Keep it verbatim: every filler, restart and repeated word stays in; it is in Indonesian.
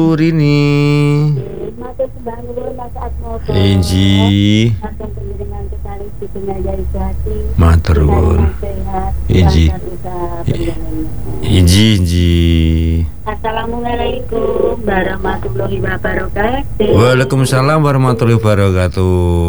Rini. Inji. Matur nuwun. Inji. Inji inji. Assalamualaikum warahmatullahi wabarakatuh. Waalaikumsalam warahmatullahi wabarakatuh.